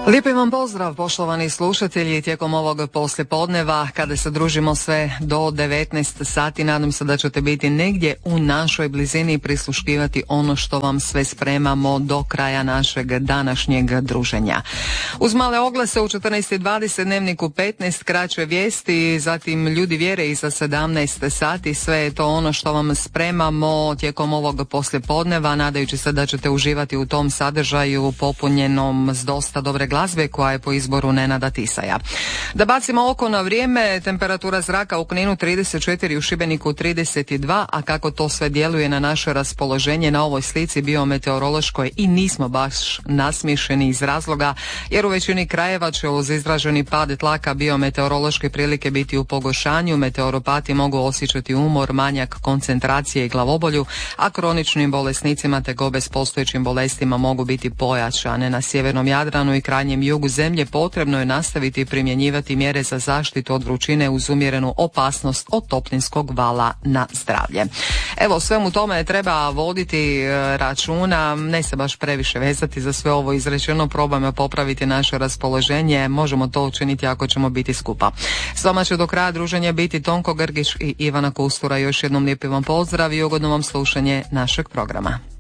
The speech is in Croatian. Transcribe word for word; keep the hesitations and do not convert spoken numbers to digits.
Lijepi vam pozdrav, poštovani slušatelji, tijekom ovog poslijepodneva kada se družimo sve do devetnaest sati. Nadam se da ćete biti negdje u našoj blizini i prisluškivati ono što vam sve spremamo do kraja našeg današnjeg druženja. Uz male oglase u četrnaest i dvadeset, Dnevniku petnaest, kraće vijesti, zatim Ljudi vjere iza sedamnaest sati. Sve je to ono što vam spremamo tijekom ovog poslijepodneva, nadajući se da ćete uživati u tom sadržaju popunjenom s dosta dobre glazbe koja je po izboru Nenada Tisaja. Da bacimo oko na vrijeme, temperatura zraka u Kninu trideset četiri, u Šibeniku trideset dva, a kako to sve djeluje na naše raspoloženje na ovoj slici biometeorološkoj i nismo baš nasmiješeni iz razloga, jer u većini krajeva će uz izraženi pad tlaka biometeorološke prilike biti u pogoršanju. Meteoropati mogu osjećati umor, manjak koncentracije i glavobolju, a kroničnim bolesnicima te gobe s postojećim bolestima mogu biti pojačane. Na sjevernom Jadranu i krajnjem jugu zemlje potrebno je nastaviti primjenjivati mjere za zaštitu od vrućine uz umjerenu opasnost od toplinskog vala na zdravlje. Evo, svemu tome treba voditi računa, ne se baš previše vezati za sve ovo izrečeno, probajmo popraviti naše raspoloženje, možemo to učiniti ako ćemo biti skupa. S vama će do kraja druženja biti Tonko Grgić i Ivana Kustura. Još jednom lijepi vam pozdrav i ugodno vam slušanje našeg programa.